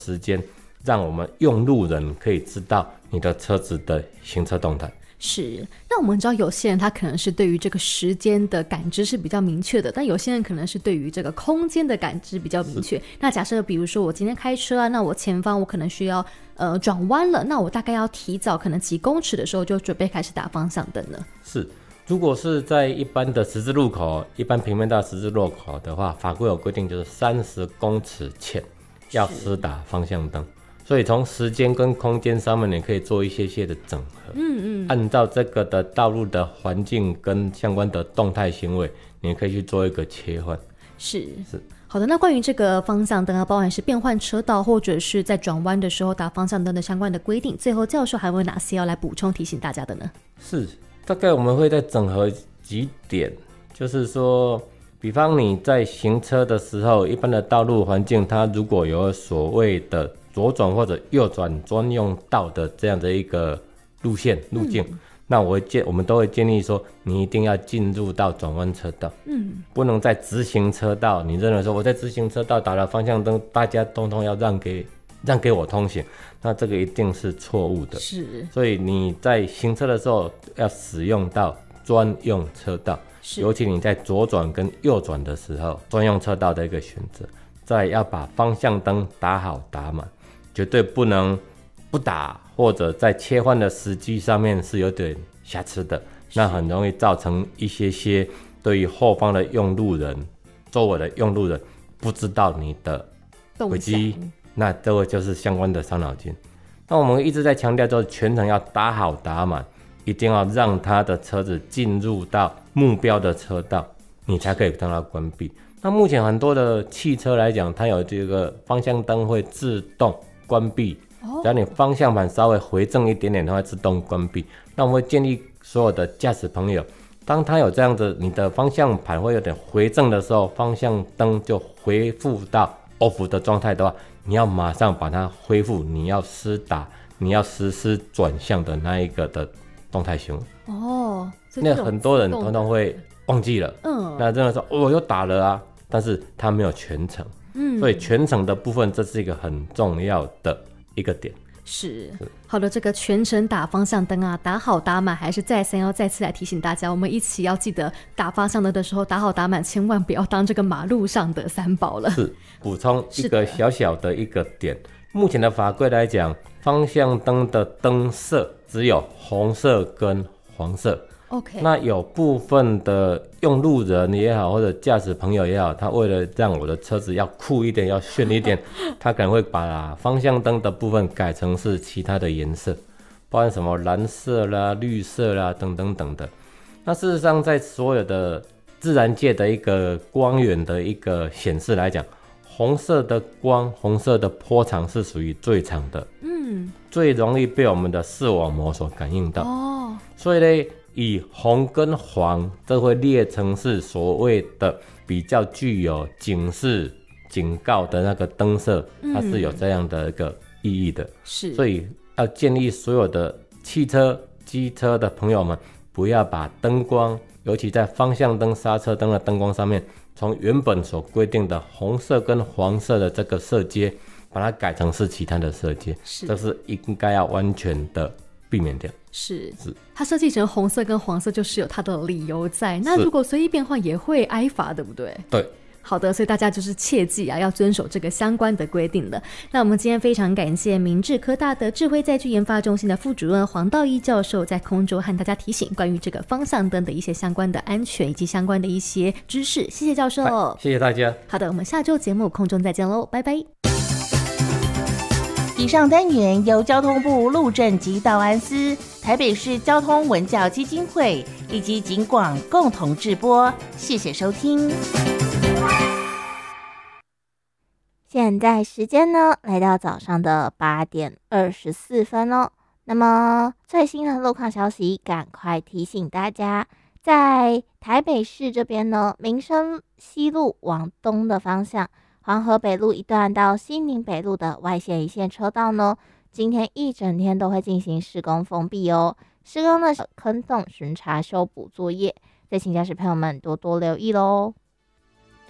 时间，让我们用路人可以知道你的车子的行车动态。 是，那我们知道有些人他可能是对于这个时间的感知是比较明确的，但有些人可能是对于这个空间的感知比较明确。那假设比如说我今天开车啊，那我前方我可能需要转弯了，那我大概要提早可能几公尺的时候就准备开始打方向灯了。 是，如果是在一般的十字路口，一般平面道十字路口的话，法规有规定就是30公尺前要施打方向灯。所以从时间跟空间上面，你可以做一些的整合。按照这个的道路的环境跟相关的动态行为，你可以去做一个切换。 是。好的，那关于这个方向灯啊，包含是变换车道或者是在转弯的时候打方向灯的相关的规定，最后教授还有哪些要来补充提醒大家的呢？ 是，大概我们会再整合几点，就是说比方你在行车的时候，一般的道路环境它如果有所谓的左转或者右转专用道的这样的一个路径，那我们都会建议说，你一定要进入到转弯车道，不能在直行车道，你认为说我在直行车道打了方向灯，大家通通要让给我通行，那这个一定是错误的。 是， 所以你在行车的时候要使用到专用车道，尤其你在左转跟右转的时候，专用车道的一个选择。再要把方向灯打好打满，绝对不能不打，或者在切换的时机上面是有点瑕疵的，那很容易造成一些对于后方的用路人、周围的用路人不知道你的轨迹，那这个就是相关的伤脑筋。那我们一直在强调，就是全程要打好打满，一定要让他的车子进入到目标的车道，你才可以让它关闭。那目前很多的汽车来讲，它有这个方向灯会自动关闭，只要你方向盘稍微回正一点点，它会自动关闭。那我们会建议所有的驾驶朋友，当它有这样的你的方向盘会有点回正的时候，方向灯就恢复到 off 的状态的话，你要马上把它恢复，你要施打，你要实施转向的那一个的动态行为。那很多人通常会忘记了，那真的说我又打了啊，但是他没有全程，所以全程的部分这是一个很重要的一个点。 是，好的，这个全程打方向灯啊，打好打满，还是再次来提醒大家，我们一起要记得打方向灯的时候打好打满，千万不要当这个马路上的三宝了。是， 补充一个小小的一个点，目前的法规来讲，方向灯的灯色只有红色跟黄色。那有部分的用路人也好，或者驾驶朋友也好，他为了让我的车子要酷一点，要炫一点，他可能会把方向灯的部分改成是其他的颜色，包含什么蓝色啦、绿色啦等等等的。那事实上，在所有的自然界的一个光源的一个显示来讲，红色的光、红色的波长是属于最长的，最容易被我们的视网膜所感应到。所以呢，以红跟黄，这会列成是所谓的比较具有警示、警告的那个灯色，它是有这样的一个意义的。是，所以要建议所有的汽车、机车的朋友们，不要把灯光，尤其在方向灯、刹车灯的灯光上面，从原本所规定的红色跟黄色的这个色阶，把它改成是其他的色阶，这是应该要完全的避免掉。 是，它设计成红色跟黄色就是有它的理由在，那如果随意变换也会挨罚，对不对？ 对。 好的，所以大家就是切记啊，要遵守这个相关的规定的。那我们今天非常感谢明志科大的智慧载具研发中心的副主任黄道一教授在空中和大家提醒关于这个方向灯的一些相关的安全以及相关的一些知识。谢谢教授。 谢谢大家。 好的，我们下周节目空中再见喽，拜拜。 以上单元由交通部路政及道安司、台北市交通文教基金会以及警广共同制播，谢谢收听。现在时间呢，来到早上的8点24分哦。那么最新的路况消息，赶快提醒大家，在台北市这边呢，民生西路往东的方向，黄河北路一段到西宁北路的外线一线车道呢，今天一整天都会进行施工封闭哦。施工的坑洞巡查修补作业，再请驾驶朋友们多多留意咯。